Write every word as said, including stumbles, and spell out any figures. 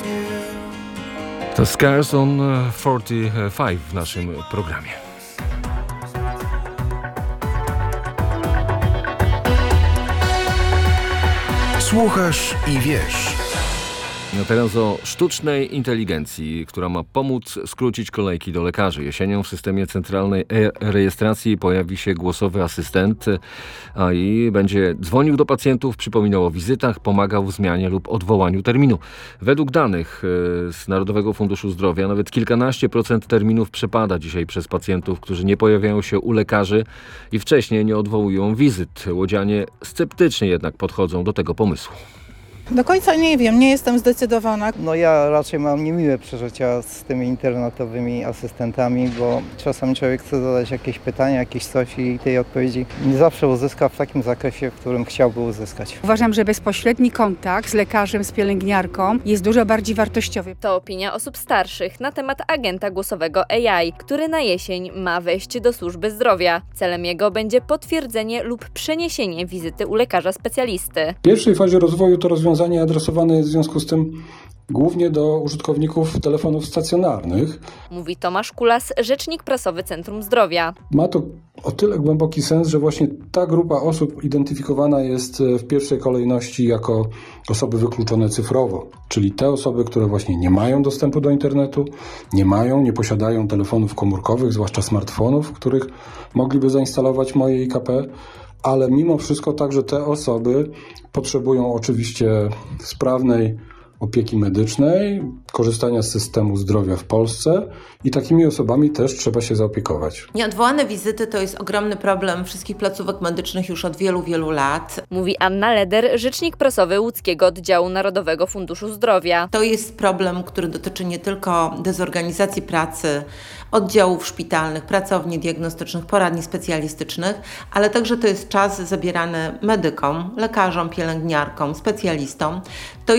To Scars on czterdzieści pięć w naszym programie. Słuchasz i wiesz. No teraz o sztucznej inteligencji, która ma pomóc skrócić kolejki do lekarzy. Jesienią w systemie centralnej e-rejestracji pojawi się głosowy asystent, a i będzie dzwonił do pacjentów, przypominał o wizytach, pomagał w zmianie lub odwołaniu terminu. Według danych z Narodowego Funduszu Zdrowia nawet kilkanaście procent terminów przepada dzisiaj przez pacjentów, którzy nie pojawiają się u lekarzy i wcześniej nie odwołują wizyt. Łodzianie sceptycznie jednak podchodzą do tego pomysłu. Do końca nie wiem, nie jestem zdecydowana. No ja raczej mam niemiłe przeżycia z tymi internetowymi asystentami, bo czasami człowiek chce zadać jakieś pytania, jakieś coś i tej odpowiedzi nie zawsze uzyska w takim zakresie, w którym chciałby uzyskać. Uważam, że bezpośredni kontakt z lekarzem, z pielęgniarką jest dużo bardziej wartościowy. To opinia osób starszych na temat agenta głosowego A I, który na jesień ma wejść do służby zdrowia. Celem jego będzie potwierdzenie lub przeniesienie wizyty u lekarza specjalisty. W pierwszej fazie rozwoju to rozwiązanie adresowane jest w związku z tym głównie do użytkowników telefonów stacjonarnych. Mówi Tomasz Kulas, rzecznik prasowy Centrum Zdrowia. Ma to o tyle głęboki sens, że właśnie ta grupa osób identyfikowana jest w pierwszej kolejności jako osoby wykluczone cyfrowo, czyli te osoby, które właśnie nie mają dostępu do internetu, nie mają, nie posiadają telefonów komórkowych, zwłaszcza smartfonów, w których mogliby zainstalować moje I K P, ale mimo wszystko także te osoby potrzebują oczywiście sprawnej opieki medycznej, korzystania z systemu zdrowia w Polsce i takimi osobami też trzeba się zaopiekować. Nieodwołane wizyty to jest ogromny problem wszystkich placówek medycznych już od wielu, wielu lat. Mówi Anna Leder, rzecznik prasowy łódzkiego oddziału Narodowego Funduszu Zdrowia. To jest problem, który dotyczy nie tylko dezorganizacji pracy, oddziałów szpitalnych, pracowni diagnostycznych, poradni specjalistycznych, ale także to jest czas zabierany medykom, lekarzom, pielęgniarkom, specjalistom. To